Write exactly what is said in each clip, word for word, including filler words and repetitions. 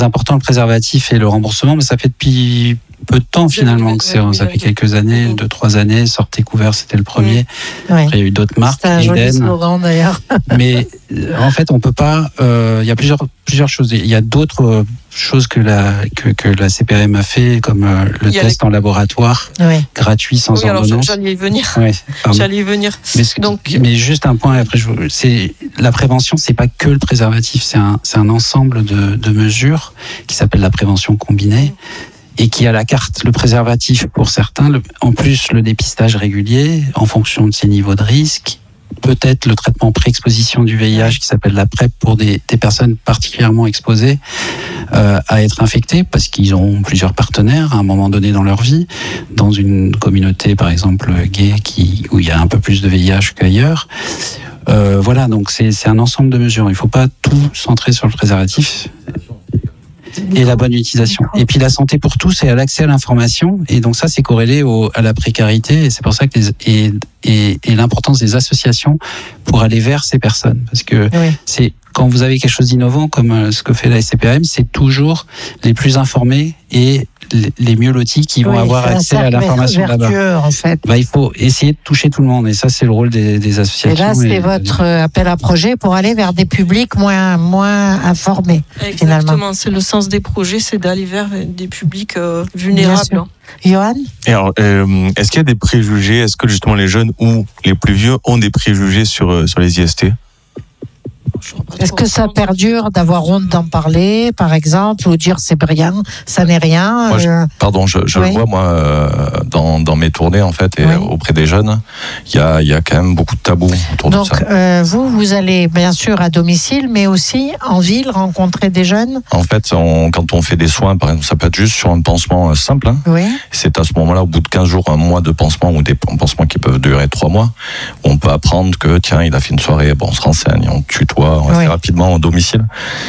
très important, le préservatif et le remboursement, mais ça fait depuis peu de temps finalement que c'est, ça fait quelques années, deux trois années. Sortez couvert, c'était le premier. Oui. Après, il y a eu d'autres marques. C'est un joli slogan d'ailleurs. Mais en fait, on peut pas. Euh, il y a plusieurs plusieurs choses. Il y a d'autres choses que la que, que la C P A M a fait, comme euh, le test les... en laboratoire, oui. gratuit sans oui, ordonnance. Alors, j'allais y venir. Oui, j'allais y venir. Mais, Donc, mais juste un point. Après, je, c'est la prévention. C'est pas que le préservatif. C'est un c'est un ensemble de, de mesures qui s'appelle la prévention combinée. Et qui a la carte, le préservatif pour certains, le, en plus le dépistage régulier en fonction de ses niveaux de risque, peut-être le traitement pré-exposition du V I H qui s'appelle la PrEP pour des, des personnes particulièrement exposées euh, à être infectées parce qu'ils ont plusieurs partenaires à un moment donné dans leur vie, dans une communauté par exemple gay qui, où il y a un peu plus de V I H qu'ailleurs. Euh, voilà, donc c'est, c'est un ensemble de mesures. Il ne faut pas tout centrer sur le préservatif. Et la bonne utilisation. Et puis la santé pour tous, c'est à l'accès à l'information. Et donc ça, c'est corrélé au, à la précarité. Et c'est pour ça que les, et, et, et l'importance des associations pour aller vers ces personnes. Parce que oui. c'est quand vous avez quelque chose d'innovant comme ce que fait la C P A M, c'est toujours les plus informés et les mieux lotis qui vont oui, avoir accès à l'information là-bas. En fait. Bah, il faut essayer de toucher tout le monde et ça c'est le rôle des, des associations. Et là c'est et votre des... appel à projet pour aller vers des publics moins, moins informés. Exactement, finalement. C'est le sens des projets, c'est d'aller vers des publics euh, vulnérables. Hein. Johan ? Et alors, euh, est-ce qu'il y a des préjugés ? Est-ce que justement les jeunes ou les plus vieux ont des préjugés sur, sur les I S T ? Est-ce que ça perdure d'avoir honte d'en parler, par exemple, ou dire c'est rien, ça n'est rien moi, je, euh... Pardon, je, je oui. le vois moi euh, dans, dans mes tournées en fait et oui. auprès des jeunes, il y a, y a quand même beaucoup de tabous autour Donc, de ça. Donc euh, vous, vous allez bien sûr à domicile, mais aussi en ville rencontrer des jeunes. En fait, on, quand on fait des soins, par exemple, ça peut être juste sur un pansement simple. Hein. Oui. C'est à ce moment-là, au bout de quinze jours, un mois de pansement ou des pansements qui peuvent durer trois mois, on peut apprendre que tiens, il a fait une soirée, bon, on se renseigne, on tutoie. Assez oui. rapidement au domicile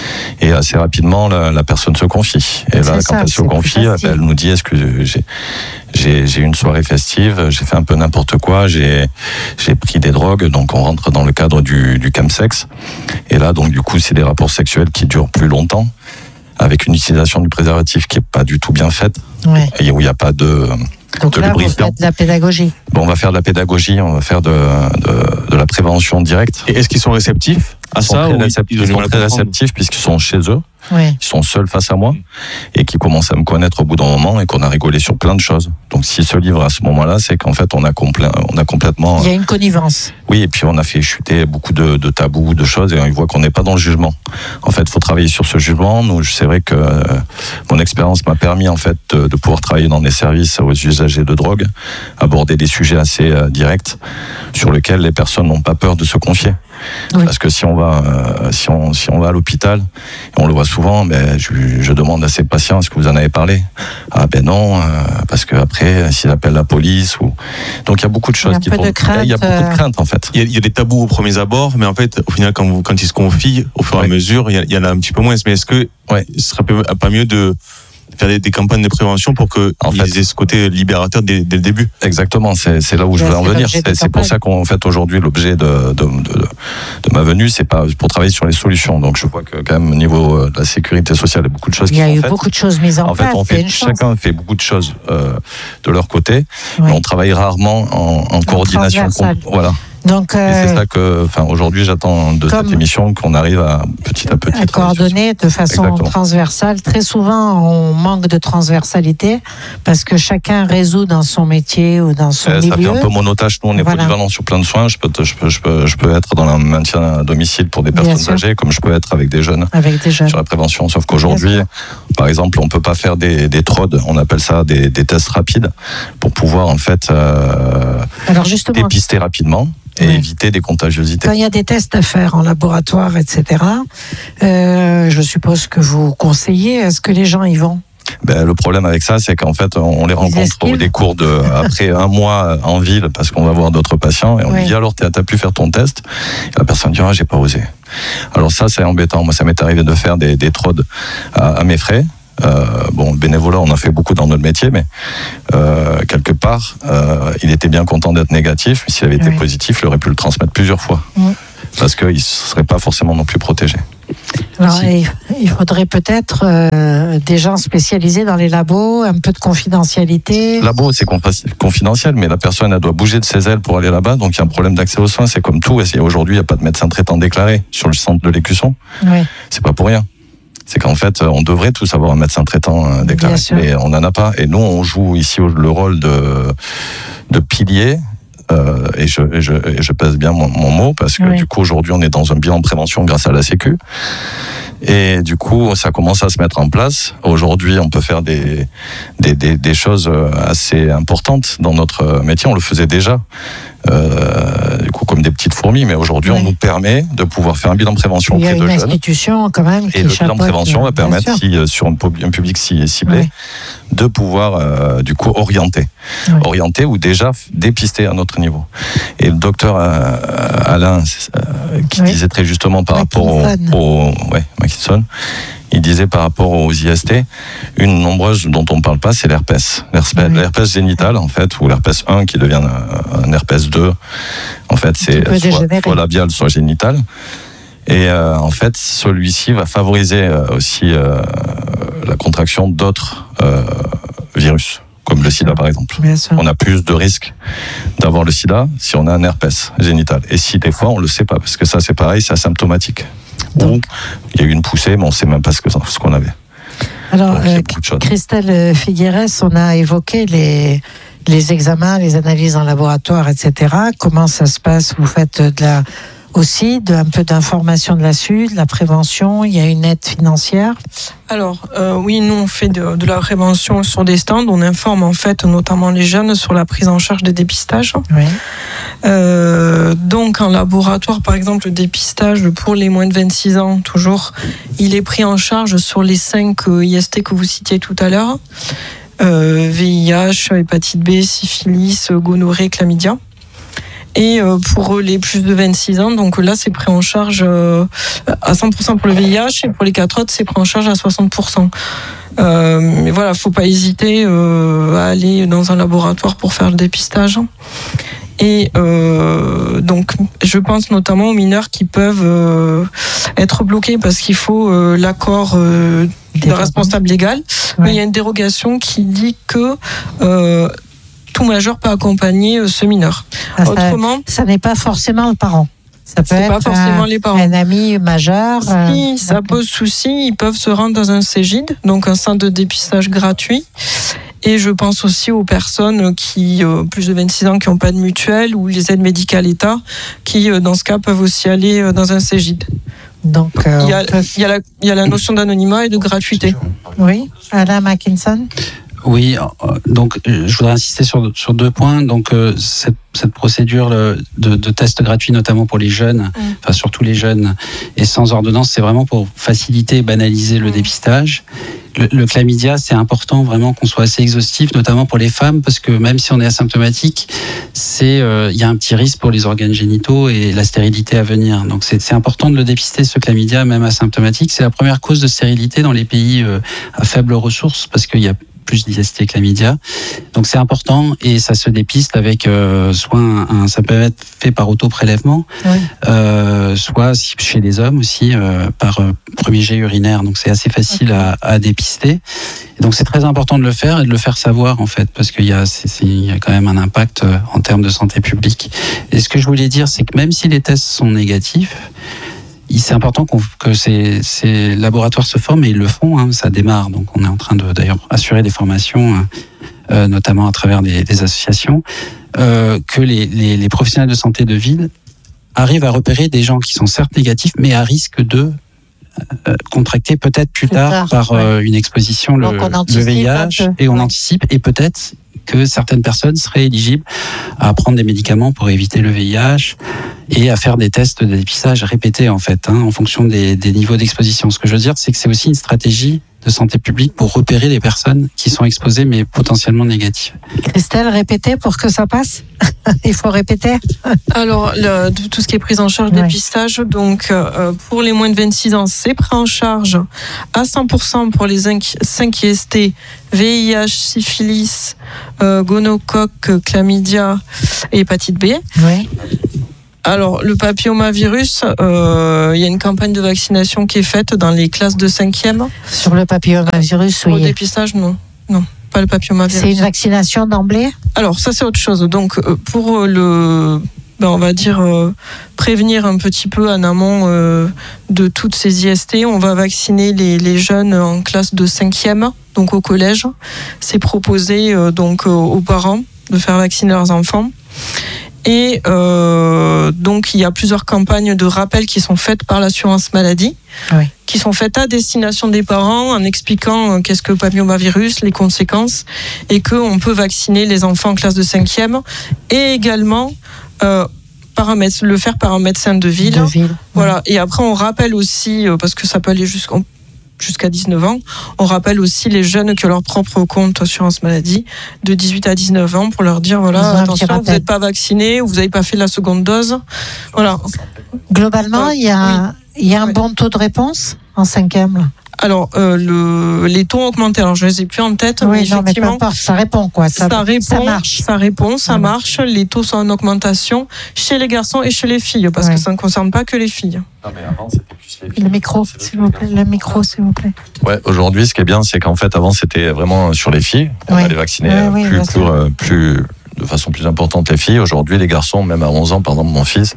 et assez rapidement la, la personne se confie et là c'est quand ça, elle se confie elle nous dit est-ce que j'ai, j'ai, j'ai une soirée festive, j'ai fait un peu n'importe quoi, j'ai, j'ai pris des drogues, donc on rentre dans le cadre du, du chemsex et là donc du coup c'est des rapports sexuels qui durent plus longtemps avec une utilisation du préservatif qui est pas du tout bien faite oui. et où il n'y a pas de Donc de là, vous faites de la pédagogie. Bon, on va faire de la pédagogie, on va faire de, de, de la prévention directe. Et est-ce qu'ils sont réceptifs à ils ça sont ou très réceptifs, ils sont très réceptifs puisqu'ils sont chez eux, oui. ils sont seuls face à moi et qui commencent à me connaître au bout d'un moment et qu'on a rigolé sur plein de choses. Donc s'ils se livrent à ce moment-là, c'est qu'en fait on a, compl- on a complètement... Il y a une connivence. Oui, et puis on a fait chuter beaucoup de, de tabous, de choses et ils voient qu'on n'est pas dans le jugement. En fait, il faut travailler sur ce jugement. Nous, c'est vrai que euh, mon expérience m'a permis en fait de, de pouvoir travailler dans des services aux usagers de drogue, aborder des sujets assez euh, directs sur lesquels les personnes n'ont pas peur de se confier. Oui. Parce que si on va, euh, si on, si on va à l'hôpital, et on le voit souvent, ben, je, je demande à ces patients, est-ce que vous en avez parlé ? Ah ben non, euh, parce que après, s'ils appellent la police ou... Donc il y a beaucoup de choses qui font... Il y a beaucoup de crainte en fait. Il y, a, il y a des tabous aux premiers abords, mais en fait, au final, quand, vous, quand ils se confient, au fur et à mesure, il y, a, il y en a un petit peu moins. Mais est-ce que ouais. ce serait pas mieux de faire des, des campagnes de prévention pour qu'ils aient ce côté libérateur dès, dès le début? Exactement, c'est, c'est là où je veux en venir. C'est, c'est pour ça qu'on fait aujourd'hui l'objet de, de, de, de ma venue, c'est pas pour travailler sur les solutions. Donc je vois que quand même au niveau de la sécurité sociale, il y a beaucoup de choses qui sont faites. Il y a eu beaucoup de choses mises en, en place. En fait, on fait chacun fait beaucoup de choses euh, de leur côté, oui. mais on travaille rarement en, en coordination. Voilà. Donc, euh, et c'est ça que, enfin, aujourd'hui, j'attends de cette émission qu'on arrive à petit à petit à coordonner de façon Exactement. transversale. Très souvent, on manque de transversalité parce que chacun résout dans son métier ou dans son ça milieu. Ça fait un peu monotache. Nous, on est voilà. polyvalent sur plein de soins. Je peux, je peux, je peux, je peux être dans le maintien à domicile pour des personnes âgées, comme je peux être avec des jeunes. Avec des jeunes. Sur la prévention. Sauf qu'aujourd'hui, par exemple, on peut pas faire des, des T R O D. On appelle ça des, des tests rapides pour pouvoir en fait euh, Alors justement, dépister rapidement. Et oui. éviter des contagiosités. Quand il y a des tests à faire en laboratoire, et cetera, euh, je suppose que vous conseillez, est-ce que les gens y vont ? Ben, le problème avec ça, c'est qu'en fait, on les rencontre au décours de, après un mois en ville, parce qu'on va voir d'autres patients, et on oui. lui dit alors, t'as, t'as pu faire ton test ? Et la personne dit, ah, j'ai pas osé. Alors ça, c'est embêtant. Moi, ça m'est arrivé de faire des, des T R O D à, à mes frais. Euh, bon, bénévolat, on en fait beaucoup dans notre métier, mais euh, quelque part, euh, il était bien content d'être négatif. Mais s'il avait été oui. positif, il aurait pu le transmettre plusieurs fois, mmh. parce qu'il ne serait pas forcément non plus protégé. Alors, il, il faudrait peut-être euh, des gens spécialisés dans les labos, un peu de confidentialité. Labo, c'est confidentiel, mais la personne, elle doit bouger de ses ailes pour aller là-bas, donc il y a un problème d'accès aux soins, c'est comme tout. Et aujourd'hui, il n'y a pas de médecin traitant déclaré sur le centre de l'Écusson. Oui. C'est pas pour rien. C'est qu'en fait, on devrait tous avoir un médecin traitant déclaré, mais on n'en a pas. Et nous, on joue ici le rôle de, de pilier. Euh, et, je, et, je, et je pèse bien mon, mon mot parce que oui. du coup aujourd'hui on est dans un bilan de prévention grâce à la Sécu et du coup ça commence à se mettre en place. Aujourd'hui on peut faire des, des, des, des choses assez importantes dans notre métier, on le faisait déjà euh, du coup comme des petites fourmis, mais aujourd'hui oui. on nous permet de pouvoir faire un bilan de prévention auprès de jeunes. Il y a une institution quand même qui et le bilan de prévention va permettre si, sur un, un public ciblé oui. de pouvoir euh, du coup orienter oui. orienter ou déjà dépister à notre niveau. Et le docteur euh, Alain euh, qui oui. disait très justement par Mackinson. rapport au, au ouais, Mackinson, il disait par rapport aux I S T, une nombreuse dont on ne parle pas, c'est l'herpès. L'herpès, oui. l'herpès génital, en fait, ou l'herpès un qui devient un, un herpès deux. En fait, c'est soit, soit labial, soit génital. Et euh, en fait, celui-ci va favoriser euh, aussi euh, la contraction d'autres euh, virus, comme le sida par exemple. On a plus de risques d'avoir le sida si on a un herpès génital. Et si des fois on le sait pas, parce que ça c'est pareil, c'est asymptomatique. Donc, il y a eu une poussée, mais on sait même pas ce, que, ce qu'on avait. Alors, donc, euh, Christelle Figueres, on a évoqué les, les examens, les analyses en laboratoire, et cetera. Comment ça se passe? Vous faites de la... aussi de, un peu d'information de la S U, de la prévention, il y a une aide financière? Alors euh, oui, nous on fait de, de la prévention sur des stands, on informe en fait notamment les jeunes sur la prise en charge des dépistages. Oui. Euh, donc en laboratoire par exemple, le dépistage pour les moins de vingt-six ans toujours, il est pris en charge sur les cinq I S T que vous citiez tout à l'heure, euh, V I H, hépatite B, syphilis, gonorrhée, chlamydia. Et pour les plus de vingt-six ans, donc là c'est pris en charge à cent pour cent pour le V I H et pour les quatre autres c'est pris en charge à soixante pour cent. Euh, mais voilà, faut pas hésiter euh, à aller dans un laboratoire pour faire le dépistage. Et euh, donc je pense notamment aux mineurs qui peuvent euh, être bloqués parce qu'il faut euh, l'accord euh, d'un responsable légal. Ouais. Mais il y a une dérogation qui dit que euh, tout majeur peut accompagner ce mineur. Ah, Autrement, ça, ça n'est pas forcément le parent. Ça peut être pas forcément un, les parents. un ami majeur. Si euh, ça pose souci, ils peuvent se rendre dans un Cégide, donc un centre de dépistage gratuit. Et je pense aussi aux personnes qui, euh, plus de vingt-six ans, qui n'ont pas de mutuelle ou les aides médicales État, qui, euh, dans ce cas, peuvent aussi aller euh, dans un Cégide. Donc, euh, il, y a, peut... il, y a la, il y a la notion d'anonymat et de gratuité. Oui, Alain Mackinson. Oui, donc je voudrais insister sur, sur deux points. Donc euh, cette, cette procédure de, de test gratuit, notamment pour les jeunes, mmh. enfin surtout les jeunes, et sans ordonnance, c'est vraiment pour faciliter et banaliser le mmh. dépistage. Le, le chlamydia, c'est important vraiment qu'on soit assez exhaustif, notamment pour les femmes, parce que même si on est asymptomatique, c'est euh, il y a un petit risque pour les organes génitaux et la stérilité à venir. Donc c'est, c'est important de le dépister, ce chlamydia, même asymptomatique. C'est la première cause de stérilité dans les pays euh, à faibles ressources, parce qu'il y a plus d'I S T chlamydia. Donc c'est important et ça se dépiste avec euh, soit un, un, ça peut être fait par auto-prélèvement, oui. euh, soit chez les hommes aussi euh, par euh, premier jet urinaire. Donc c'est assez facile okay. à, à dépister. Et donc c'est très important de le faire et de le faire savoir en fait, parce qu'il y a, c'est, c'est, il y a quand même un impact euh, en termes de santé publique. Et ce que je voulais dire, c'est que même si les tests sont négatifs, c'est important qu'on, que ces, ces laboratoires se forment et ils le font, hein, ça démarre. Donc on est en train de d'ailleurs assurer des formations, euh, notamment à travers des, des associations, euh, que les, les, les professionnels de santé de ville arrivent à repérer des gens qui sont certes négatifs, mais à risque de euh, contracter peut-être plus, plus tard, tard par ouais. euh, une exposition le, le V I H, et on ouais. anticipe, et peut-être que certaines personnes seraient éligibles à prendre des médicaments pour éviter le V I H et à faire des tests de dépistage répétés en fait, hein, en fonction des, des niveaux d'exposition. Ce que je veux dire, c'est que c'est aussi une stratégie de santé publique pour repérer les personnes qui sont exposées mais potentiellement négatives. Christelle, répétez pour que ça passe. Il faut répéter. Alors, le, tout ce qui est prise en charge, ouais. dépistage, donc euh, pour les moins de vingt-six ans, c'est pris en charge à cent pour cent pour les cinq I S T, V I H, syphilis, euh, gonocoque, chlamydia et hépatite B. Oui. Alors, le papillomavirus, euh, il y a une campagne de vaccination qui est faite dans les classes de cinquième. Sur le papillomavirus, oui. Au dépistage, non. Non, pas le papillomavirus. C'est une vaccination d'emblée ? Alors, ça, c'est autre chose. Donc, pour le... Ben, on va dire euh, prévenir un petit peu en amont euh, de toutes ces I S T, on va vacciner les, les jeunes en classe de cinquième, donc au collège. C'est proposé euh, donc aux parents de faire vacciner leurs enfants. Et euh, donc, il y a plusieurs campagnes de rappel qui sont faites par l'assurance maladie, oui. qui sont faites à destination des parents en expliquant qu'est-ce que le papillomavirus, les conséquences, et qu'on peut vacciner les enfants en classe de cinquième, et également euh, par un médecin, le faire par un médecin de ville. De ville. Voilà. Et après, on rappelle aussi, parce que ça peut aller jusqu'à... jusqu'à dix-neuf ans. On rappelle aussi les jeunes qui ont leur propre compte assurance maladie de dix-huit à dix-neuf ans pour leur dire voilà, attention, vous n'êtes pas vacciné ou vous n'avez pas fait la seconde dose. Voilà. Globalement, il y a, il y a un bon taux de réponse en cinquième. Alors, euh, le, les taux ont augmenté. Alors, je ne les ai plus en tête. Oui, mais non, effectivement, mais peu importe, ça répond, quoi. Ça, ça, répond, ça marche. Ça répond, ça marche. Les taux sont en augmentation chez les garçons et chez les filles, parce ouais. que ça ne concerne pas que les filles. Non, mais avant, c'était plus les filles. Le micro, s'il vous plaît. Le micro, s'il vous plaît. Ouais, aujourd'hui, ce qui est bien, c'est qu'en fait, avant, c'était vraiment sur les filles. On oui. allait vacciner oui, plus, oui, plus, euh, plus, de façon plus importante les filles. Aujourd'hui, les garçons, même à onze ans, par exemple, mon fils,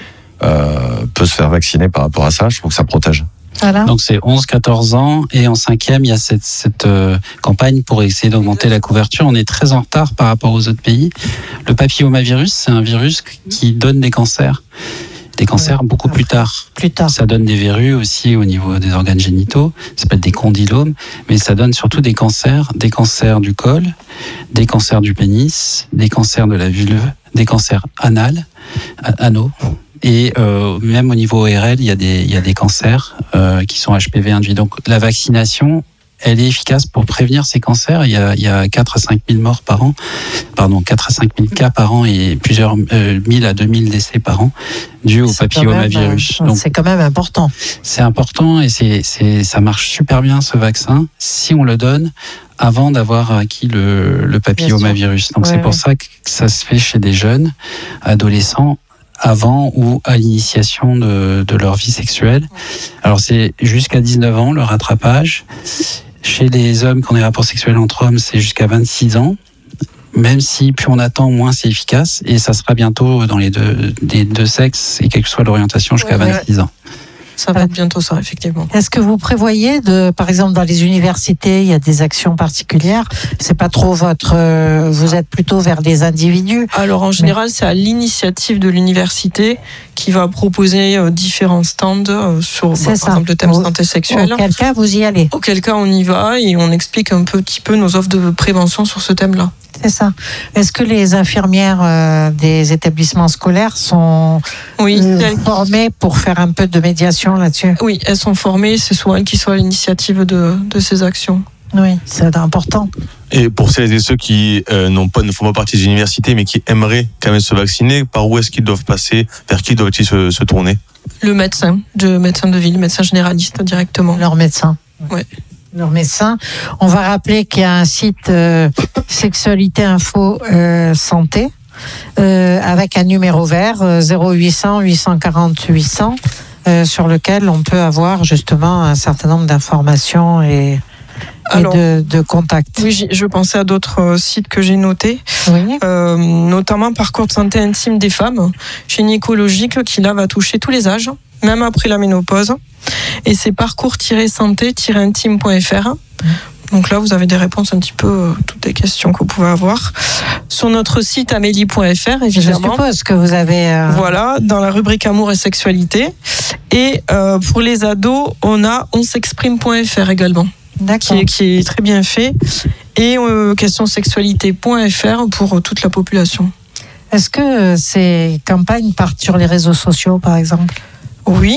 euh, peut se faire vacciner par rapport à ça. Je trouve que ça protège. Voilà. Donc c'est onze quatorze ans et en cinquième il y a cette, cette euh, campagne pour essayer d'augmenter la couverture. On est très en retard par rapport aux autres pays. Le papillomavirus, c'est un virus qui donne des cancers. Des cancers ouais. beaucoup plus tard. Plus tard. Ça donne des verrues aussi au niveau des organes génitaux. Ça s'appelle des condylomes, mais ça donne surtout des cancers, des cancers du col, des cancers du pénis, des cancers de la vulve, des cancers anal, anaux. Et euh, même au niveau O R L, il y a des, il y a des cancers euh, qui sont H P V induits. Donc la vaccination, elle est efficace pour prévenir ces cancers. Il y a, il y a quatre à cinq mille morts par an, pardon, quatre à cinq mille cas par an et plusieurs euh, mille à deux mille décès par an dus au papillomavirus. Donc c'est quand même important. C'est important et c'est, c'est, ça marche super bien ce vaccin si on le donne avant d'avoir acquis le, le papillomavirus. Donc ouais, c'est pour ouais. ça que ça se fait chez des jeunes adolescents, avant ou à l'initiation de, de leur vie sexuelle. Alors c'est jusqu'à dix-neuf ans le rattrapage. Chez les hommes qui ont des rapports sexuels entre hommes, c'est jusqu'à vingt-six ans. Même si plus on attend, moins c'est efficace. Et ça sera bientôt dans les deux, les deux sexes, et quelle que soit l'orientation, jusqu'à ouais, vingt-six ouais. ans. Ça va être bientôt ça, effectivement. Est-ce que vous prévoyez, de, par exemple, dans les universités, il y a des actions particulières? C'est pas trop votre... Euh, vous êtes plutôt vers des individus? Alors, en général, mais... c'est à l'initiative de l'université qui va proposer euh, différents stands euh, sur, bah, par exemple, le thème vous, santé sexuelle. Auquel cas, vous y allez? Auquel cas, on y va et on explique un petit peu nos offres de prévention sur ce thème-là. C'est ça. Est-ce que les infirmières euh, des établissements scolaires sont oui, euh, formées pour faire un peu de médiation là-dessus? Oui, elles sont formées. C'est souvent elles qui sont à l'initiative de, de ces actions. Oui, c'est important. Et pour celles et ceux qui euh, n'ont pas, ne font pas partie des universités, mais qui aimeraient quand même se vacciner, par où est-ce qu'ils doivent passer? Vers qui doivent-ils se, se tourner? Le médecin, le médecin de ville, médecin généraliste directement. Leur médecin. Oui. Leur médecin. On va rappeler qu'il y a un site euh, Sexualité Info euh, Santé euh, avec un numéro vert euh, zéro huit cents huit cent quarante huit cents euh, sur lequel on peut avoir justement un certain nombre d'informations et, Alors, et de, de contacts. Oui, je pensais à d'autres sites que j'ai notés, oui. euh, notamment Parcours de santé intime des femmes, gynécologique, qui là va toucher tous les âges, même après la ménopause. Et c'est parcours-santé-intime point f r. Donc là, vous avez des réponses un petit peu euh, toutes les questions que vous pouvez avoir. Sur notre site amélie point f r, évidemment. Je suppose que vous avez... Euh... Voilà, dans la rubrique Amour et Sexualité. Et euh, pour les ados, on a on s'exprime point f r également. Qui est, qui est très bien fait. Et euh, question sexualité point f r pour euh, toute la population. Est-ce que ces campagnes partent sur les réseaux sociaux, par exemple ? Oui,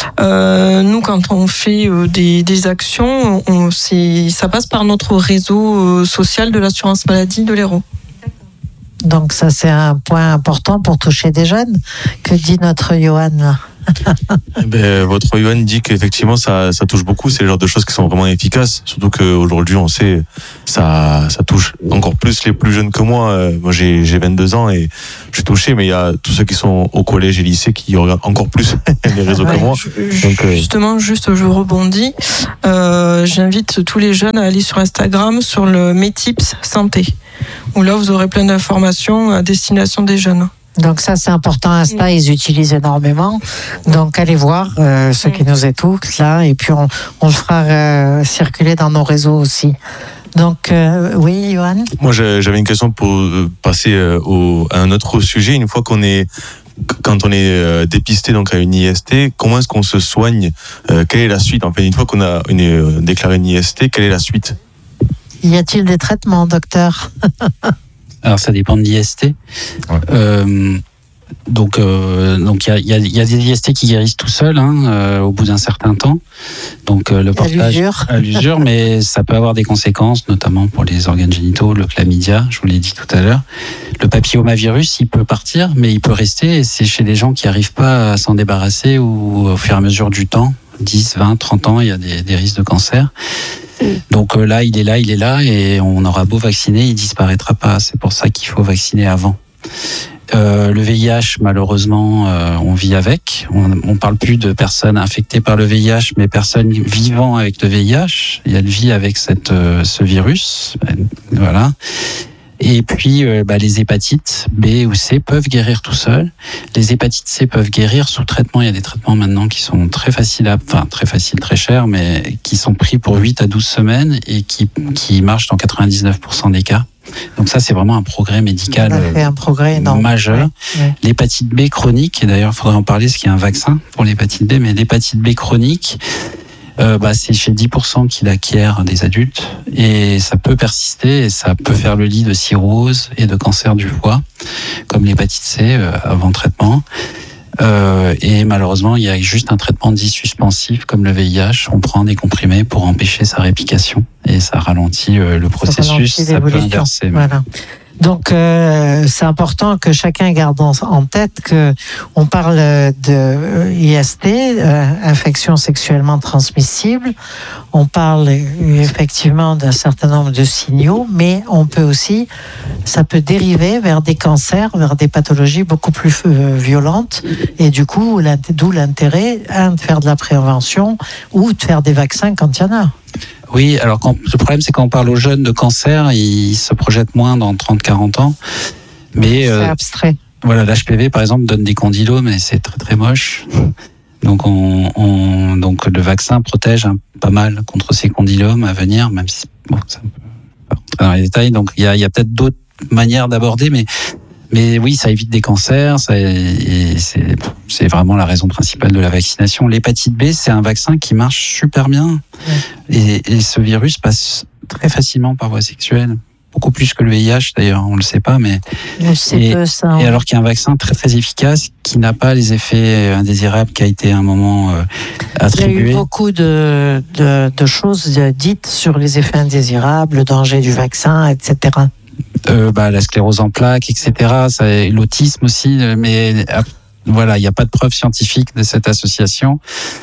euh, nous quand on fait euh, des, des actions, on, c'est, ça passe par notre réseau euh, social de l'assurance maladie de l'Hérault. Donc ça c'est un point important pour toucher des jeunes. Que dit notre Johan là ? ben, votre Yoann dit qu'effectivement ça, ça touche beaucoup, c'est le genre de choses qui sont vraiment efficaces, surtout qu'aujourd'hui on sait ça, ça touche encore plus les plus jeunes que moi. Moi j'ai, j'ai vingt-deux ans et je suis touché, mais il y a tous ceux qui sont au collège et lycée qui regardent encore plus les réseaux ouais, que moi. Je, Donc, justement, juste je rebondis, euh, j'invite tous les jeunes à aller sur Instagram sur le Mes Tips Santé, où là vous aurez plein d'informations à destination des jeunes. Donc ça c'est important, Insta ils utilisent énormément, donc allez voir euh, ceux qui nous écoutent là, et puis on, on le fera euh, circuler dans nos réseaux aussi. Donc euh, oui, Yoann. Moi j'avais une question pour passer au, à un autre sujet. Une fois qu'on est Quand on est dépisté donc à une I S T, comment est-ce qu'on se soigne? Quelle est la suite? En fait, une fois qu'on a une, déclaré une I S T, quelle est la suite? Y a-t-il des traitements, docteur? Alors ça dépend de l'I S T. Ouais. Euh, donc euh, donc il y a, y, a, y a des I S T qui guérissent tout seuls hein, euh, au bout d'un certain temps. Donc euh, le portage à l'usure, mais ça peut avoir des conséquences, notamment pour les organes génitaux, le chlamydia, je vous l'ai dit tout à l'heure. Le papillomavirus, il peut partir, mais il peut rester. Et c'est chez les gens qui n'arrivent pas à s'en débarrasser ou au fur et à mesure du temps, dix, vingt, trente ans, il y a des, des risques de cancer. Donc là, il est là, il est là, et on aura beau vacciner, il disparaîtra pas. C'est pour ça qu'il faut vacciner avant. Euh, le V I H, malheureusement, euh, on vit avec. On ne parle plus de personnes infectées par le V I H, mais personnes vivant avec le V I H. Il y a le vie avec cette, euh, ce virus. Voilà. Et puis, euh, bah, les hépatites B ou C peuvent guérir tout seuls. Les hépatites C peuvent guérir sous traitement. Il y a des traitements maintenant qui sont très faciles, à, enfin très faciles, très chers, mais qui sont pris pour huit à douze semaines et qui, qui marchent dans quatre-vingt-dix-neuf pour cent des cas. Donc ça, c'est vraiment un progrès médical un progrès majeur. Ouais, ouais. L'hépatite B chronique, et d'ailleurs, il faudrait en parler, parce qu'il y a un vaccin pour l'hépatite B, mais l'hépatite B chronique, Euh, bah, c'est chez dix pour cent qu'il acquiert des adultes, et ça peut persister et ça peut faire le lit de cirrhose et de cancer du foie, comme l'hépatite C euh, avant traitement. Euh, et malheureusement, il y a juste un traitement dit suspensif comme le V I H. On prend des comprimés pour empêcher sa réplication et ça ralentit euh, le processus. Ça, ça peut inverser. Voilà. Donc euh, c'est important que chacun garde en, en tête que on parle de I S T, euh, infection sexuellement transmissible. On parle effectivement d'un certain nombre de signaux, mais on peut aussi, ça peut dériver vers des cancers, vers des pathologies beaucoup plus euh, violentes. Et du coup, d'où l'intérêt, un, de faire de la prévention ou de faire des vaccins quand il y en a. Oui, alors quand, le problème c'est quand on parle aux jeunes de cancer, ils se projettent moins dans trente à quarante ans. Mais c'est euh, abstrait. Voilà, l'H P V par exemple donne des condylomes et c'est très très moche. Donc, on, on, donc le vaccin protège hein, pas mal contre ces condylomes à venir, même si bon, ça peut pas rentrer dans les détails. Donc il y a, il y a peut-être d'autres manières d'aborder, mais Mais oui, ça évite des cancers, ça, et c'est, c'est vraiment la raison principale de la vaccination. L'hépatite B, c'est un vaccin qui marche super bien. Ouais. Et, et ce virus passe très facilement par voie sexuelle. Beaucoup plus que le V I H d'ailleurs, on le sait pas, mais c'est peu ça. Et alors qu'il y a un vaccin très très efficace qui n'a pas les effets indésirables qui a été à un moment euh, attribué. Il y a eu beaucoup de, de, de choses dites sur les effets indésirables, le danger du vaccin, et cetera. Euh, bah, la sclérose en plaques, et cetera. Ça, l'autisme aussi, mais euh, voilà, il n'y a pas de preuve scientifique de cette association.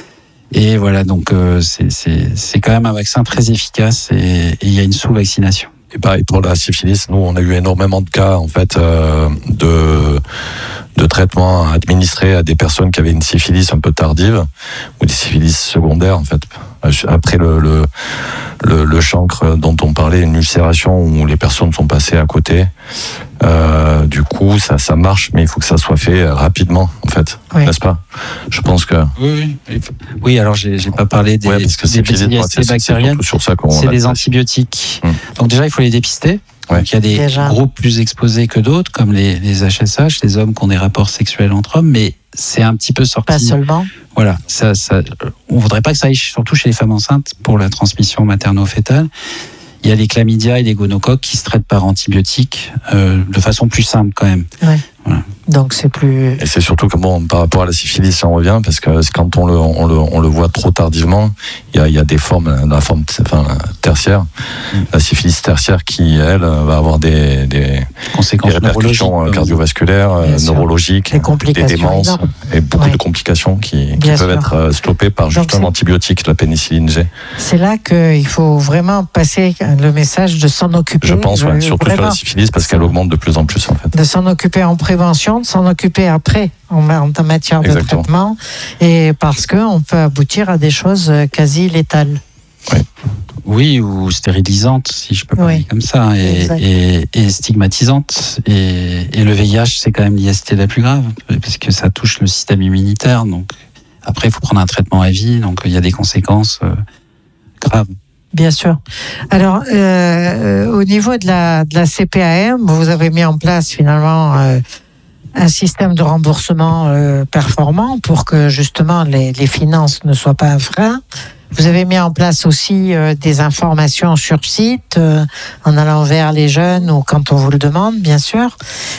Et voilà, donc euh, c'est, c'est, c'est quand même un vaccin très efficace et il y a une sous-vaccination. Et pareil pour la syphilis, nous on a eu énormément de cas en fait euh, de de traitements administrés à des personnes qui avaient une syphilis un peu tardive ou des syphilis secondaires en fait. Après le, le, le, le chancre dont on parlait, une ulcération où les personnes sont passées à côté. Euh, du coup, ça, ça marche, mais il faut que ça soit fait rapidement, en fait, oui. N'est-ce pas? Je pense que. Oui, oui. Oui, alors j'ai, j'ai pas parlé des, ouais, parce que des I S T bactériennes. C'est, sur ça qu'on c'est des antibiotiques. Hum. Donc déjà, il faut les dépister. Ouais. Donc il y a des déjà. groupes plus exposés que d'autres, comme les, les H S H, les hommes qui ont des rapports sexuels entre hommes, mais c'est un petit peu sorti. Pas seulement. Voilà, ça, ça, on voudrait pas que ça aille surtout chez les femmes enceintes pour la transmission materno-fétale. Il y a les chlamydia et les gonocoques qui se traitent par antibiotiques euh, de façon plus simple quand même. Ouais. Voilà. Donc c'est plus. Et c'est surtout que bon, par rapport à la syphilis, ça en revient parce que quand on le, on le, on le voit trop tardivement, il y a, il y a des formes, la forme enfin, tertiaire. tertiaire. Mmh. La syphilis tertiaire qui, elle, va avoir des, des, conséquences des répercussions cardiovasculaires, neurologiques, des, des démences énormes. Et beaucoup oui. de complications qui, qui peuvent être stoppées par juste un antibiotique, la pénicilline G. C'est là qu'il faut vraiment passer le message de s'en occuper. Je pense, ouais, surtout sur la syphilis, parce qu'elle augmente de plus en plus, en fait. De s'en occuper en prévention, de s'en occuper après, en, en matière de Exactement. traitement, et parce qu'on peut aboutir à des choses quasi létales. Oui. Oui, ou stérilisantes, si je peux parler oui. comme ça, et, et, et stigmatisantes. Et, et le V I H, c'est quand même l'I S T la plus grave, parce que ça touche le système immunitaire. Donc après, il faut prendre un traitement à vie, donc il y a des conséquences euh, graves. Bien sûr. Alors, euh, au niveau de la, de la C P A M, vous avez mis en place finalement euh, un système de remboursement euh, performant pour que justement les, les finances ne soient pas un frein. Vous avez mis en place aussi euh, des informations sur site, euh, en allant vers les jeunes ou quand on vous le demande, bien sûr,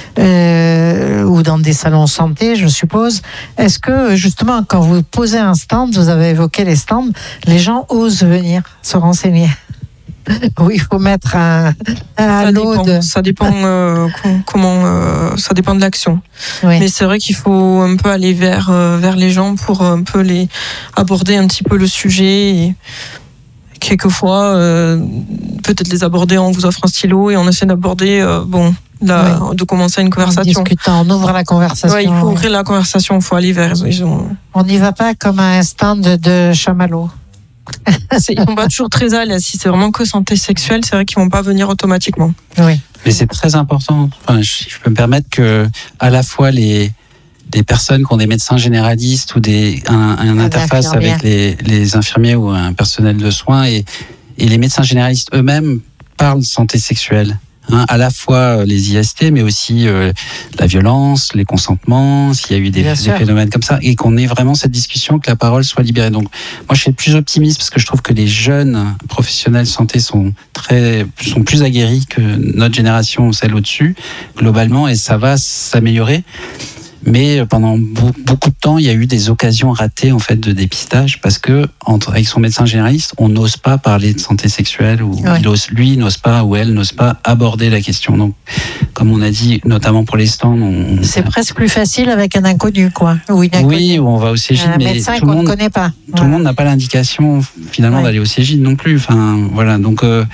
euh, ou dans des salons santé, je suppose. Est-ce que justement, quand vous posez un stand, vous avez évoqué les stands, les gens osent venir se renseigner? Oui, il faut mettre un, un lot de... Ça dépend euh, comment, euh, ça dépend de l'action. Oui. Mais c'est vrai qu'il faut un peu aller vers euh, vers les gens pour un peu les aborder un petit peu le sujet. Et quelquefois, euh, peut-être les aborder. On vous offre un stylo et on essaie d'aborder. Euh, bon, la, oui. de commencer une conversation. En discutant, on ouvre la conversation. Ouais, il faut ouvrir la conversation. Il faut aller vers. Ils ont... On n'y va pas comme à un stand de chamallow. Ils ne sont pas toujours très à l'aise. Si c'est vraiment que santé sexuelle, c'est vrai qu'ils ne vont pas venir automatiquement. Oui. Mais c'est très important. Enfin, je, je peux me permettre que, à la fois les, les personnes qui ont des médecins généralistes ou des, un, un interface avec les, les infirmiers ou un personnel de soins et, et les médecins généralistes eux-mêmes parlent de santé sexuelle. Hein, à la fois les I S T, mais aussi euh, la violence, les consentements, s'il y a eu des, des phénomènes comme ça, et qu'on ait vraiment cette discussion, que la parole soit libérée. Donc, moi, je suis plus optimiste parce que je trouve que les jeunes professionnels santé sont très, sont plus aguerris que notre génération, celle au-dessus, globalement, et ça va s'améliorer. Mais pendant beaucoup de temps, il y a eu des occasions ratées en fait de dépistage parce que entre, avec son médecin généraliste, on n'ose pas parler de santé sexuelle ou ouais. il ose, lui n'ose pas ou elle n'ose pas aborder la question. Donc, comme on a dit, notamment pour les stands, on, c'est presque plus facile avec un inconnu, quoi. Ou une inconnue. Oui, où on va au Cégide, un mais médecin tout, qu'on le monde, ne connaît pas. tout ouais. le monde n'a pas l'indication finalement ouais. d'aller au Cégide non plus. Enfin, voilà. Donc. Euh,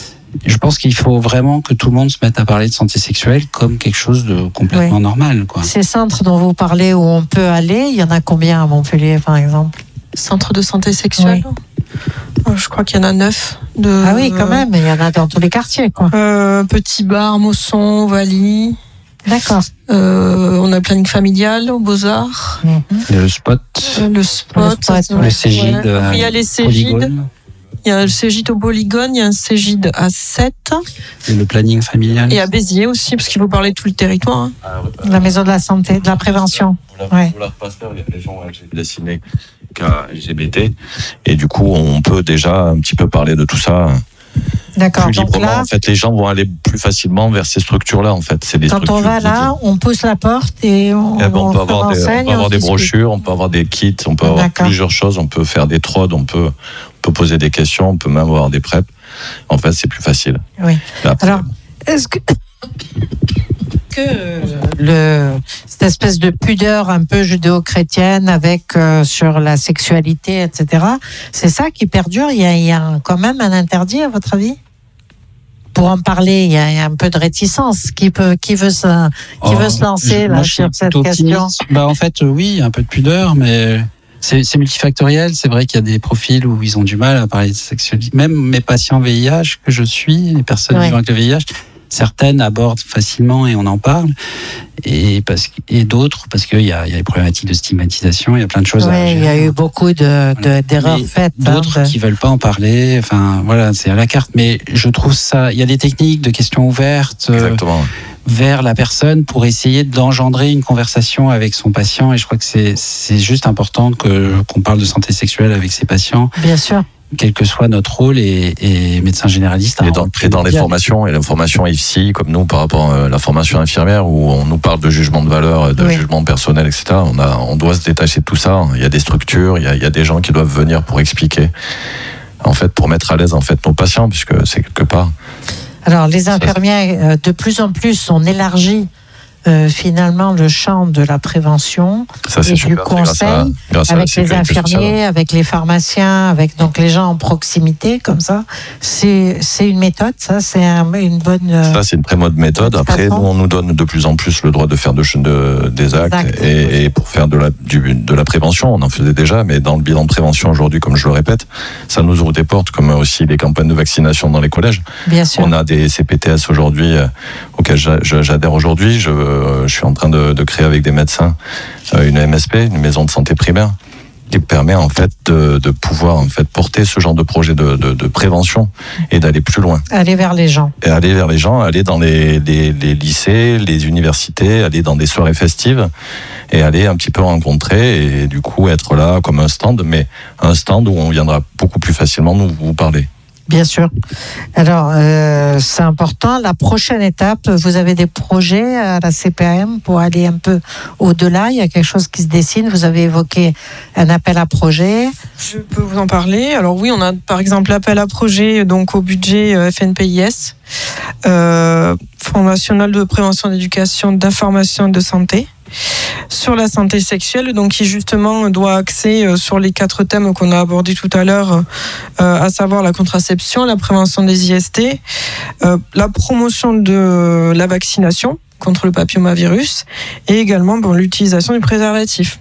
Je pense qu'il faut vraiment que tout le monde se mette à parler de santé sexuelle comme quelque chose de complètement oui. normal, quoi. Ces centres dont vous parlez où on peut aller, il y en a combien à Montpellier, par exemple? Centres de santé sexuelle oui. Je crois qu'il y en a neuf. De, ah oui, quand même, il y en a dans tous les quartiers, quoi. Euh, Petit Bar, Mosson, Valy. D'accord. Euh, on a le planning familial aux Beaux-Arts. Mm-hmm. Le spot. Euh, le spot. Le, spot, le Cégide. Ouais. Euh, il y a les Cégides. Il y a le Cégide au Polygone, il y a un Cégide à Sète. Et le planning familial. Et à Béziers aussi, parce qu'il faut parler de tout le territoire. Hein. La maison de la santé, de la prévention. Ouais. Il y a des gens dessinés L G B T. Et du coup, on peut déjà un petit peu parler de tout ça. D'accord. Plus librement, donc là, en fait, les gens vont aller plus facilement vers ces structures-là. En fait, c'est des quand on va là, on pousse la porte et on, et ben, on, on peut avoir des, renseigne, on peut avoir on des discute. brochures, on peut avoir des kits, on peut avoir D'accord. plusieurs choses. On peut faire des trods, on peut, on peut poser des questions, on peut même avoir des preps. En fait, c'est plus facile. Oui. Après, alors, est-ce que que le, cette espèce de pudeur un peu judéo-chrétienne avec euh, sur la sexualité, et cetera, c'est ça qui perdure? Il y a, il y a quand même un interdit, à votre avis? Pour en parler, il y a un peu de réticence. Qui peut, qui veut se, qui oh, veut se lancer là, sur cette question? Bah en fait, oui, il y a un peu de pudeur, mais c'est, c'est multifactoriel. C'est vrai qu'il y a des profils où ils ont du mal à parler de sexualité. Même mes patients V I H que je suis, les personnes ouais. vivant avec le V I H, certaines abordent facilement et on en parle, et, parce, et d'autres parce qu'il y a, y a des problématiques de stigmatisation, il y a plein de choses ouais, à gérer. Il y a eu beaucoup de, de, d'erreurs mais faites. D'autres hein, de... qui veulent pas en parler, enfin voilà, c'est à la carte. Mais je trouve ça, il y a des techniques de questions ouvertes euh, vers la personne pour essayer d'engendrer une conversation avec son patient, et je crois que c'est, c'est juste important que, qu'on parle de santé sexuelle avec ses patients. Bien sûr. Quel que soit notre rôle, et, et médecin généraliste. Et dans, et dans les formations, et la formation I F S I, comme nous, par rapport à la formation infirmière, où on nous parle de jugement de valeur, de oui. jugement personnel, et cetera, on, a, on doit se détacher de tout ça. Il y a des structures, il y a, il y a des gens qui doivent venir pour expliquer en fait, pour mettre à l'aise en fait nos patients, puisque c'est quelque part. Alors, les infirmiers, de plus en plus, on élargit Euh, finalement le champ de la prévention ça, et super, du conseil grâce à, grâce avec les infirmiers, avec les pharmaciens, avec donc les gens en proximité comme ça. C'est c'est une méthode, ça, c'est un, une bonne. Ça, c'est une très bonne méthode. Après, nous, on nous donne de plus en plus le droit de faire de, de, des actes, actes et, oui. et pour faire de la du, de la prévention, on en faisait déjà, mais dans le bilan de prévention aujourd'hui, comme je le répète, ça nous ouvre des portes, comme aussi les campagnes de vaccination dans les collèges. Bien sûr. On a des C P T S aujourd'hui euh, auxquels j'adhère aujourd'hui. Je Je suis en train de, de créer avec des médecins une M S P, une maison de santé primaire, qui permet en fait de, de pouvoir en fait porter ce genre de projet de, de, de prévention et d'aller plus loin. Aller vers les gens. Et aller vers les gens, aller dans les, les, les lycées, les universités, aller dans des soirées festives et aller un petit peu rencontrer et du coup être là comme un stand, mais un stand où on viendra beaucoup plus facilement nous vous parler. Bien sûr. Alors, euh, c'est important. La prochaine étape, vous avez des projets à la C P A M pour aller un peu au-delà. Il y a quelque chose qui se dessine. Vous avez évoqué un appel à projet. Je peux vous en parler. Alors oui, on a par exemple l'appel à projet donc au budget F N P I S, euh, Fonds national de prévention d'éducation, d'information et de santé, sur la santé sexuelle, donc qui justement doit axer sur les quatre thèmes qu'on a abordés tout à l'heure, euh, à savoir la contraception, la prévention des I S T, euh, la promotion de la vaccination contre le papillomavirus et également bon, l'utilisation du préservatif.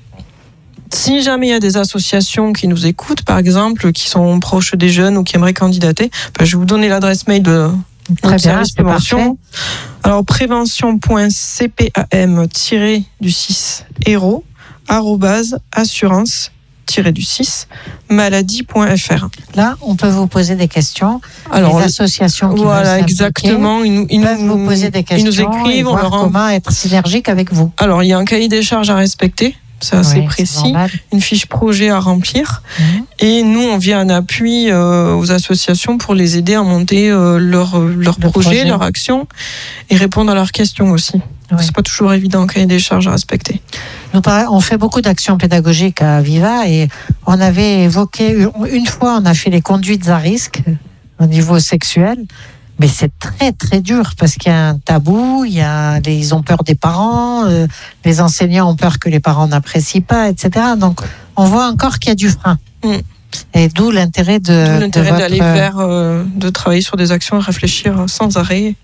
Si jamais il y a des associations qui nous écoutent, par exemple, qui sont proches des jeunes ou qui aimeraient candidater, ben, je vais vous donner l'adresse mail de Très bien, c'est prévention. Alors, prévention point c p a m tiret du six héros arobase assurance tiret du six maladie point f r. Là, on peut vous poser des questions. Alors, les associations qui voilà, exactement. Ils, ils peuvent nous poser des questions. Ils nous écrivent, on leur comment être synergique avec vous. Alors, il y a un cahier des charges à respecter. C'est assez oui, précis, une fiche projet à remplir. Mmh. Et nous, on vient en appui euh, aux associations pour les aider à monter euh, leur, leur projet, projet, leur action et répondre à leurs questions aussi. Oui. C'est pas toujours évident quand il y a des charges à respecter. Nous, on fait beaucoup d'actions pédagogiques à Viva et on avait évoqué, une fois, on a fait les conduites à risque au niveau sexuel. Mais c'est très très dur parce qu'il y a un tabou, il y a les, ils ont peur des parents, euh, les enseignants ont peur que les parents n'apprécient pas, et cetera. Donc on voit encore qu'il y a du frein. Mm. Et d'où l'intérêt de, d'où l'intérêt de votre... d'aller vers, euh, de travailler sur des actions et réfléchir sans arrêt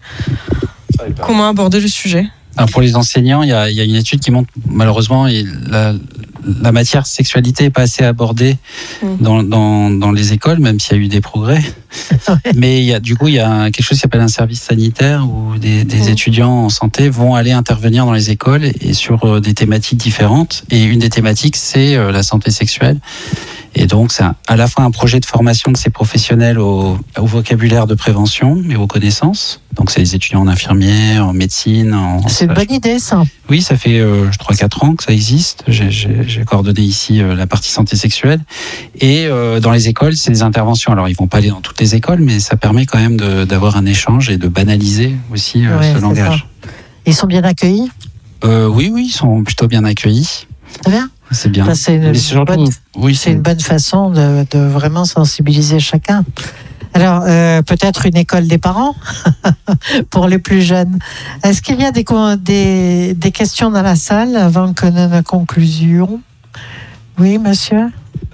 comment aborder le sujet. Alors pour les enseignants, il y a, il y a une étude qui montre malheureusement la, la matière sexualité n'est pas assez abordée mmh. dans, dans, dans les écoles, même s'il y a eu des progrès. Mais il y a, du coup, il y a quelque chose qui s'appelle un service sanitaire où des, des mmh. étudiants en santé vont aller intervenir dans les écoles et sur des thématiques différentes. Et une des thématiques, c'est la santé sexuelle. Et donc, c'est à la fois un projet de formation de ces professionnels au, au vocabulaire de prévention et aux connaissances. Donc, c'est les étudiants en infirmier, en médecine. En c'est une bonne idée, ça. Oui, ça fait euh, trois quatre ans que ça existe. J'ai, j'ai, j'ai coordonné ici euh, la partie santé sexuelle. Et euh, dans les écoles, c'est des interventions. Alors, ils vont pas aller dans toutes les écoles, mais ça permet quand même de, d'avoir un échange et de banaliser aussi euh, ouais, ce langage. Ça. Ils sont bien accueillis ? euh, Oui, oui, ils sont plutôt bien accueillis. Très bien. C'est bien. Ben, c'est une, c'est bonne, oui, c'est une bonne façon de, de vraiment sensibiliser chacun. Alors, euh, peut-être une école des parents pour les plus jeunes. Est-ce qu'il y a des, des, des questions dans la salle avant que nous ne conclusions ? Oui, monsieur ?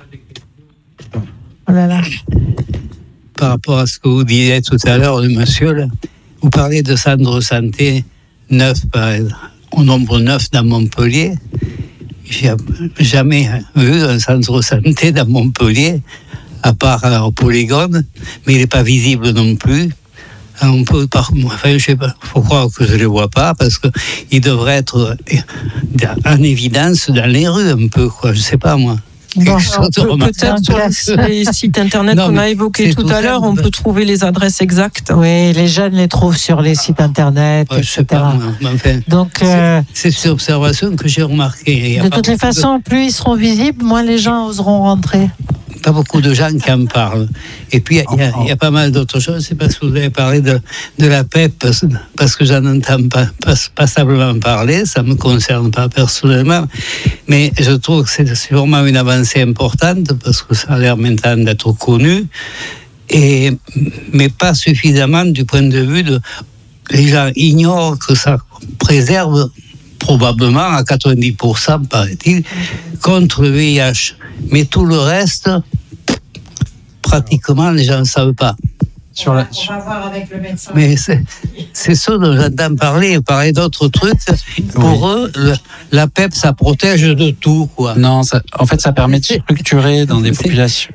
Oh là là. Par rapport à ce que vous disiez tout à l'heure, le monsieur, là, vous parlez de centre de santé neuf, par exemple, au nombre neuf dans Montpellier. J'ai jamais vu un centre de santé dans Montpellier, à part au Polygone, mais il n'est pas visible non plus. On peut, enfin, je sais pas, faut croire que je ne le vois pas, parce qu'il devrait être en évidence dans les rues un peu, quoi. Je ne sais pas moi. Bon, peut, peut-être sur les sites internet non, qu'on a évoqués tout, tout à l'heure, on peut trouver les adresses exactes. Oui, les jeunes les trouvent sur les sites internet, ouais, et cetera. Pas, enfin, Donc, euh, c'est cette observation que j'ai remarquée. De toutes les façons, plus ils seront visibles, moins les gens oseront rentrer. pas beaucoup de gens qui en parlent. Et puis, il y, y a pas mal d'autres choses. C'est parce que vous avez parlé de, de la P E P, parce, parce que j'en entends pas, pas, passablement parler. Ça ne me concerne pas personnellement. Mais je trouve que c'est, c'est vraiment une avancée importante, parce que ça a l'air maintenant d'être connu. Et, mais pas suffisamment du point de vue de... Les gens ignorent que ça préserve probablement à quatre-vingt-dix pour cent, paraît-il, contre le V I H. Mais tout le reste, pratiquement, les gens ne savent pas. Sur la... On va voir avec le médecin. Mais c'est, c'est ça dont j'entends parler, parler d'autres trucs. Pour oui. eux, le, la P E P, ça protège de tout, quoi. Non, ça, en fait, ça permet de structurer dans des populations.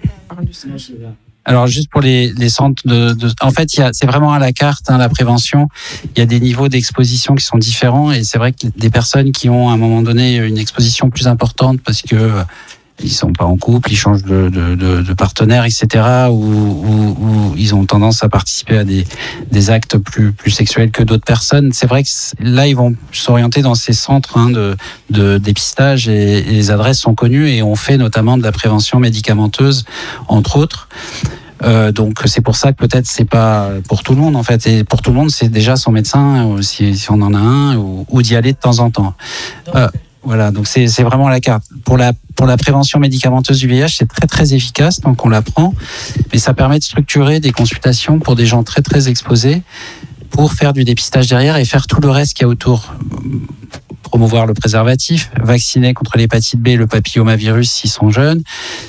Alors juste pour les, les centres de, de en fait il y a, c'est vraiment à la carte hein, la prévention. Il y a des niveaux d'exposition qui sont différents et c'est vrai que des personnes qui ont à un moment donné une exposition plus importante parce que euh, ils sont pas en couple, ils changent de, de, de, de partenaire, et cetera. Ou, ou, ou ils ont tendance à participer à des, des actes plus, plus sexuels que d'autres personnes. C'est vrai que là ils vont s'orienter dans ces centres hein, de, de dépistage et, et les adresses sont connues et on fait notamment de la prévention médicamenteuse entre autres. Euh, donc c'est pour ça que peut-être c'est pas pour tout le monde en fait et pour tout le monde c'est déjà son médecin si, si on en a un ou, ou d'y aller de temps en temps. Euh, voilà donc c'est c'est vraiment la carte pour la pour la prévention médicamenteuse du V I H c'est très très efficace donc on la prend mais ça permet de structurer des consultations pour des gens très très exposés pour faire du dépistage derrière et faire tout le reste qu'il y a autour. Promouvoir le préservatif, vacciner contre l'hépatite B et le papillomavirus s'ils sont jeunes.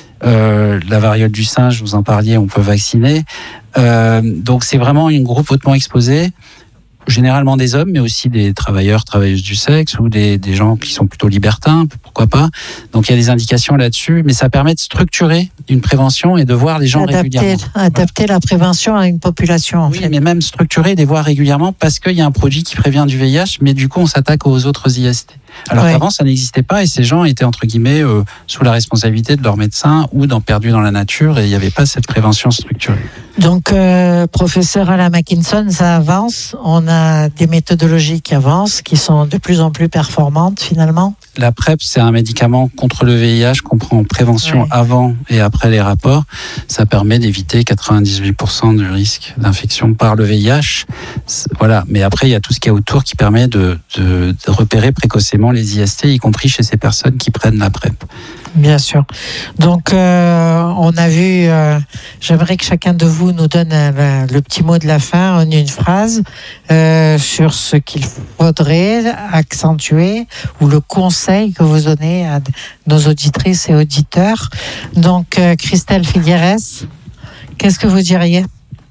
Euh, la variole du singe, vous en parliez, on peut vacciner. Euh, donc c'est vraiment un groupe hautement exposé, généralement des hommes, mais aussi des travailleurs, travailleuses du sexe ou des, des gens qui sont plutôt libertins, pourquoi pas. Donc il y a des indications là-dessus, mais ça permet de structurer une prévention et de voir les gens adapter, régulièrement. Adapter voilà. La prévention à une population. En oui, fait. mais même structurer et les voir régulièrement parce qu'il y a un produit qui prévient du V I H, mais du coup on s'attaque aux autres I S T. Alors ouais. Qu'avant, ça n'existait pas et ces gens étaient entre guillemets euh, sous la responsabilité de leur médecin ou dans perdus dans la nature et il n'y avait pas cette prévention structurée. Donc, euh, professeur Alain Mackinson, ça avance. On a des méthodologies qui avancent, qui sont de plus en plus performantes finalement. La PrEP, c'est un médicament contre le V I H qu'on prend en prévention ouais. avant et après les rapports. Ça permet d'éviter quatre-vingt-dix-huit pour cent du risque d'infection par le V I H. Voilà. Mais après, il y a tout ce qu'il y a autour qui permet de, de, de repérer précocement les I S T, y compris chez ces personnes qui prennent la PrEP. Bien sûr. Donc, euh, on a vu, euh, j'aimerais que chacun de vous nous donne euh, le petit mot de la fin en une phrase euh, sur ce qu'il faudrait accentuer ou le conseil que vous donnez à nos auditrices et auditeurs. Donc, euh, Christelle Figueres, qu'est-ce que vous diriez ?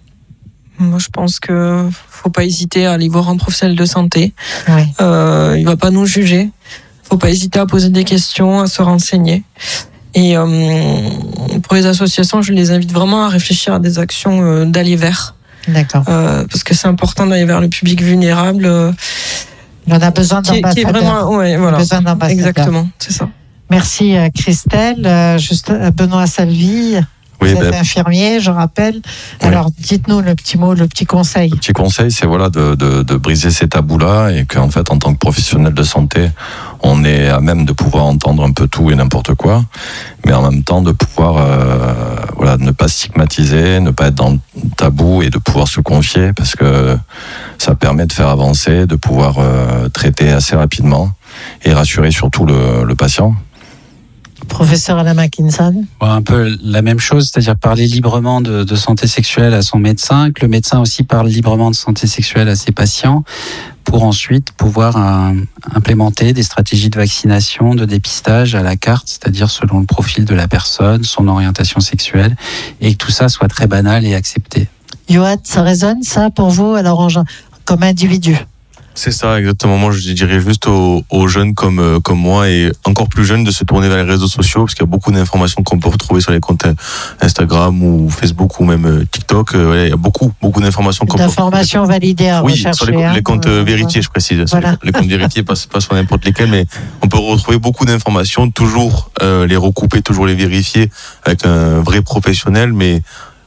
Moi, je pense que faut pas hésiter à aller voir un professionnel de santé. Oui. Euh, il va pas nous juger. Faut pas hésiter à poser des questions, à se renseigner. Et euh, pour les associations, je les invite vraiment à réfléchir à des actions euh, d'aller vers. D'accord. Euh, parce que c'est important d'aller vers le public vulnérable. Euh, On a besoin d'ambassadeurs. Qui est vraiment, ouais, voilà. Besoin d'ambassadeurs. Exactement, c'est ça. Merci Christelle. Euh, juste Benoît Salvi. Oui, vous êtes ben, infirmier, je rappelle. Oui. Alors, dites-nous le petit mot, le petit conseil. Le petit conseil, c'est voilà de, de, de briser ces tabous-là et qu'en fait, en tant que professionnel de santé, on est à même de pouvoir entendre un peu tout et n'importe quoi, mais en même temps de pouvoir euh, voilà, ne pas stigmatiser, ne pas être dans le tabou et de pouvoir se confier parce que ça permet de faire avancer, de pouvoir euh, traiter assez rapidement et rassurer surtout le, le patient. Professeur Alain Mackinson. Un peu la même chose, c'est-à-dire parler librement de, de santé sexuelle à son médecin, que le médecin aussi parle librement de santé sexuelle à ses patients, pour ensuite pouvoir euh, implémenter des stratégies de vaccination, de dépistage à la carte, c'est-à-dire selon le profil de la personne, son orientation sexuelle, et que tout ça soit très banal et accepté. Yoann, ça résonne ça pour vous, alors en, comme individu? C'est ça, exactement. Moi, je dirais juste aux, aux jeunes comme, euh, comme moi et encore plus jeunes de se tourner vers les réseaux sociaux parce qu'il y a beaucoup d'informations qu'on peut retrouver sur les comptes Instagram ou Facebook ou même TikTok. Euh, ouais, il y a beaucoup, beaucoup d'informations qu'on peut D'informations validées à oui, rechercher. sur les, hein, les comptes euh, vérifiés, je précise. Voilà. Les, les comptes vérifiés, pas, pas sur n'importe lesquels, mais on peut retrouver beaucoup d'informations, toujours euh, les recouper, toujours les vérifier avec un vrai professionnel, mais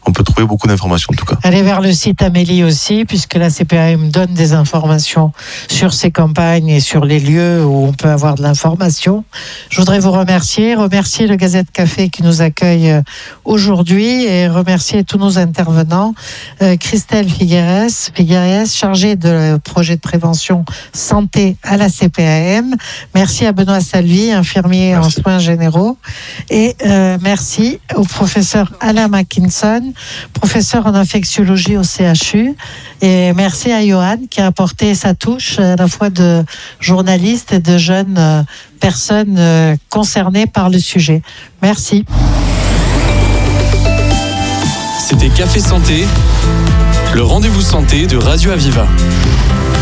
on peut trouver beaucoup d'informations en tout cas. Allez vers le site Amélie aussi, puisque la C P A M donne des informations sur ces campagnes et sur les lieux où on peut avoir de l'information. Je voudrais vous remercier, remercier le Gazette Café qui nous accueille aujourd'hui et remercier tous nos intervenants. Euh, Christelle Figueres, Figueres, chargée de projet de prévention santé à la C P A M. Merci à Benoît Salvi, infirmier merci. en soins généraux. Et euh, merci au professeur Alain Mackinson, professeur en infectiologie au C H U. Et merci à Johan qui a apporté sa touche à la fois de journaliste et de jeunes euh, personnes euh, concernées par le sujet. Merci. C'était Café Santé, le rendez-vous santé de Radio Aviva.